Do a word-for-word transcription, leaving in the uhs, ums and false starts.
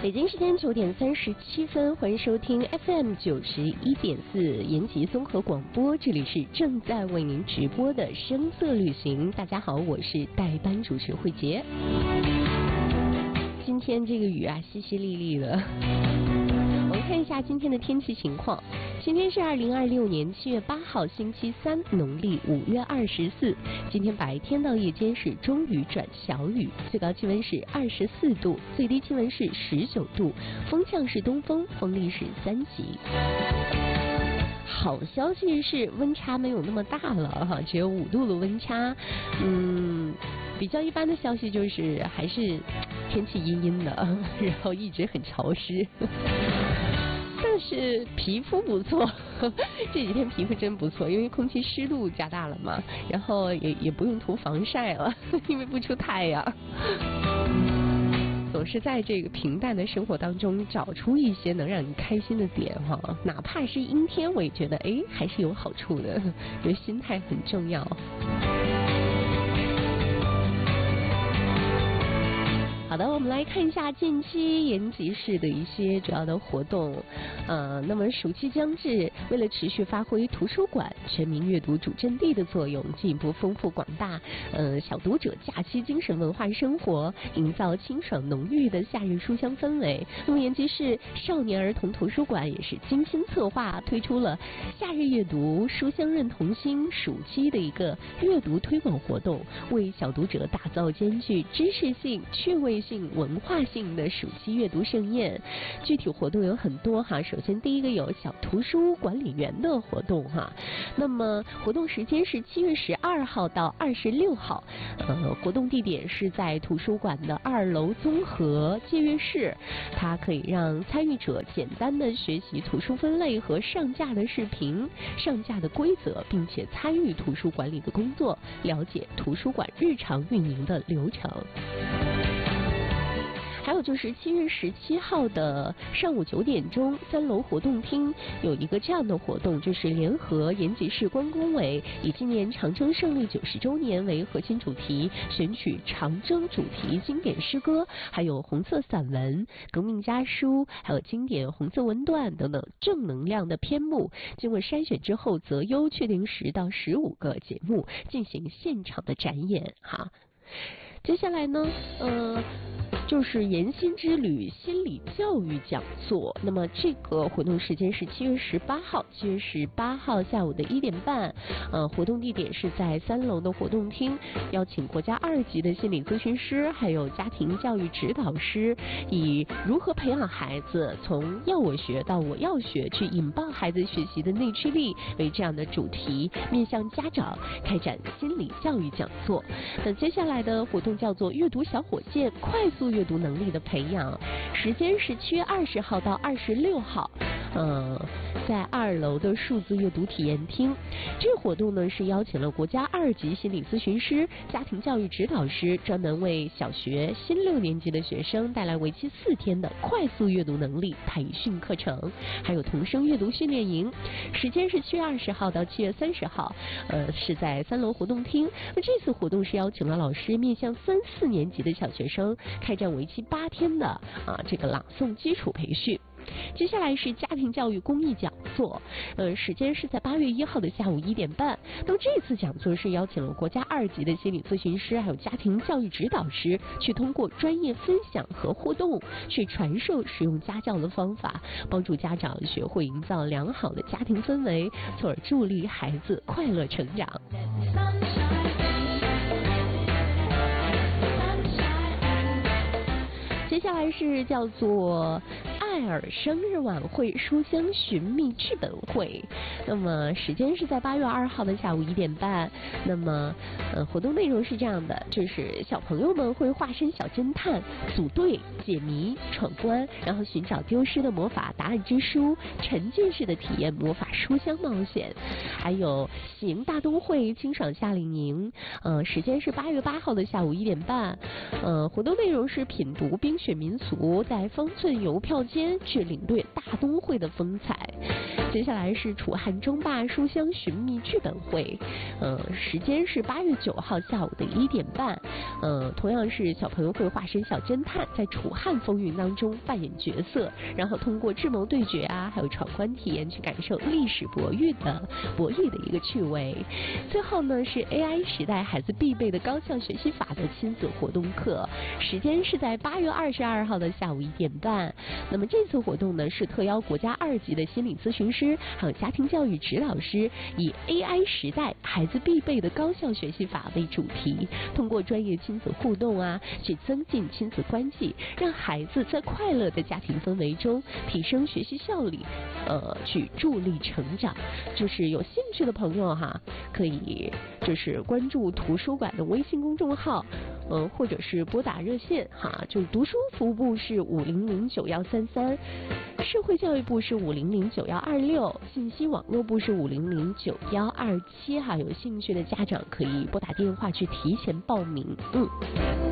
北京时间九点三十七分，欢迎收听 F M 九十一点四延吉综合广播，这里是正在为您直播的声色旅行。大家好，我是代班主持慧杰。今天这个雨啊，淅淅沥沥的。我们看一下今天的天气情况。今天是二零二六年七月八号星期三，农历五月二十四。今天白天到夜间是中雨转小雨，最高气温是二十四度，最低气温是十九度，风向是东风，风力是三级。好消息是温差没有那么大了哈，只有五度的温差。嗯，比较一般的消息就是还是天气阴阴的，然后一直很潮湿。但是皮肤不错，这几天皮肤真不错，因为空气湿度加大了嘛，然后也也不用涂防晒了，因为不出太阳。总是在这个平淡的生活当中找出一些能让你开心的点哈，哪怕是阴天，我也觉得哎还是有好处的，因为心态很重要。好的，我们来看一下近期延吉市的一些主要的活动。呃，那么暑期将至，为了持续发挥图书馆全民阅读主阵地的作用，进一步丰富广大呃小读者假期精神文化生活，营造清爽浓郁的夏日书香氛围。那么延吉市少年儿童图书馆也是精心策划，推出了夏日阅读书香润童心暑期的一个阅读推广活动，为小读者打造兼具知识性、趣味性、文化性的暑期阅读盛宴。具体活动有很多哈，首先第一个有小图书管理员的活动哈，那么活动时间是七月十二号到二十六号，呃，活动地点是在图书馆的二楼综合借阅室，它可以让参与者简单的学习图书分类和上架的视频、上架的规则，并且参与图书管理的工作，了解图书馆日常运营的流程。还有就是七月十七号的上午九点钟，三楼活动厅有一个这样的活动，就是联合延吉市关工委以纪念长征胜利九十周年为核心主题，选取长征主题经典诗歌，还有红色散文、革命家书，还有经典红色文段等等正能量的篇目，经过筛选之后择优确定十到十五个节目进行现场的展演哈。接下来呢，呃。就是延新之旅心理教育讲座，那么这个活动时间是七月十八号，七月十八号下午的一点半，呃，活动地点是在三楼的活动厅，邀请国家二级的心理咨询师，还有家庭教育指导师，以如何培养孩子从要我学到我要学，去引爆孩子学习的内驱力为这样的主题，面向家长开展心理教育讲座。那接下来的活动叫做阅读小火箭，快速阅读能力的培养，时间是七月二十号到二十六号，呃，在二楼的数字阅读体验厅。这个活动呢是邀请了国家二级心理咨询师、家庭教育指导师，专门为小学新六年级的学生带来为期四天的快速阅读能力培训课程，还有童声阅读训练营。时间是七月二十号到七月三十号，呃，是在三楼活动厅。那这次活动是邀请了老师面向三四年级的小学生，开展为期八天的啊这个朗诵基础培训。接下来是家庭教育公益讲座，呃，时间是在八月一号的下午一点半。那么这次讲座是邀请了国家二级的心理咨询师，还有家庭教育指导师，去通过专业分享和互动，去传授使用家教的方法，帮助家长学会营造良好的家庭氛围，从而助力孩子快乐成长。接下来是叫做艾尔生日晚会书香寻觅剧本会，那么时间是在八月二号的下午一点半。那么呃，活动内容是这样的，就是小朋友们会化身小侦探，组队解谜闯关，然后寻找丢失的魔法答案之书，沉浸式的体验魔法书香冒险。还有喜迎大都会清爽夏令营，呃，时间是八月八号的下午一点半。呃，活动内容是品读冰雪民俗，在方寸邮票间天去领略大都会的风采。接下来是楚汉争霸书香寻觅剧本会，呃，时间是八月九号下午的一点半，呃，同样是小朋友会化身小侦探，在楚汉风云当中扮演角色，然后通过智谋对决啊，还有闯关体验去感受历史博弈的博弈的一个趣味。最后呢是 A I 时代孩子必备的高效学习法的亲子活动课，时间是在八月二十二号的下午一点半。那么这次活动呢是特邀国家二级的心理咨询师，还有家庭教育指导师，以 A I 时代孩子必备的高效学习法为主题，通过专业亲子互动啊，去增进亲子关系，让孩子在快乐的家庭氛围中提升学习效率，呃，去助力成长。就是有兴趣的朋友哈，可以就是关注图书馆的微信公众号，呃，或者是拨打热线哈，就是读书服务部是五零零九幺三三，社会教育部是五零零九幺二六，信息网络部是五零零九幺二七哈。有兴趣的家长可以拨打电话去提前报名。嗯。